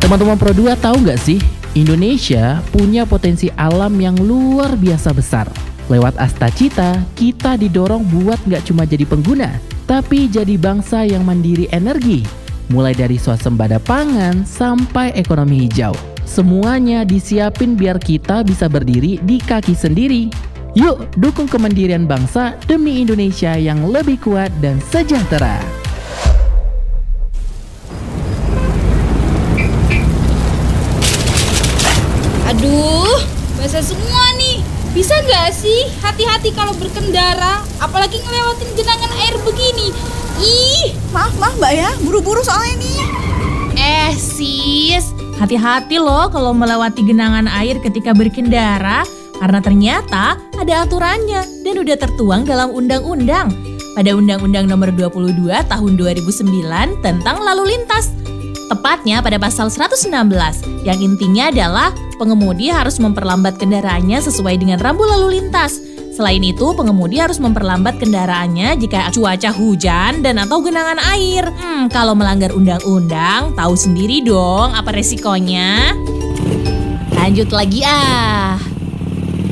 Teman-teman Pro 2 tahu nggak sih? Indonesia punya potensi alam yang luar biasa besar. Lewat Astacita, kita didorong buat nggak cuma jadi pengguna, tapi jadi bangsa yang mandiri energi. Mulai dari swasembada pangan sampai ekonomi hijau. Semuanya disiapin biar kita bisa berdiri di kaki sendiri. Yuk, dukung kemandirian bangsa demi Indonesia yang lebih kuat dan sejahtera. Aduh, basah semua nih. Bisa nggak sih hati-hati kalau berkendara, apalagi ngelewatin genangan air begini? Ih, Maaf Mbak ya, buru-buru soalnya nih. Sis, hati-hati loh kalau melewati genangan air ketika berkendara, karena ternyata ada aturannya dan udah tertuang dalam undang-undang. Pada Undang-Undang Nomor 22 Tahun 2009 tentang lalu lintas. Tepatnya pada pasal 116, yang intinya adalah pengemudi harus memperlambat kendaraannya sesuai dengan rambu lalu lintas. Selain itu, pengemudi harus memperlambat kendaraannya jika cuaca hujan dan atau genangan air. Kalau melanggar undang-undang, tahu sendiri dong apa resikonya. Lanjut lagi